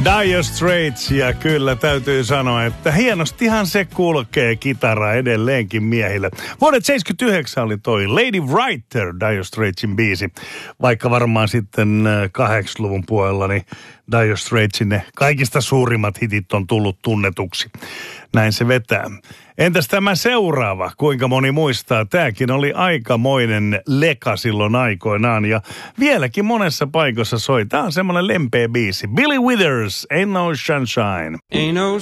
Dire Straits, ja kyllä täytyy sanoa, että hienostihan se kulkee kitara edelleenkin miehille. Vuodet 79 oli toi Lady Writer, Dire Straitsin biisi. Vaikka varmaan sitten 80-luvun puolella niin Dire Straitsin ne kaikista suurimmat hitit on tullut tunnetuksi. Näin se vetää. Entäs tämä seuraava? Kuinka moni muistaa? Tämäkin oli aikamoinen leka silloin aikoinaan ja vieläkin monessa paikassa soi. Tämä on semmoinen lempeä biisi. Billy Withers, Ain't No Sunshine. Ain't no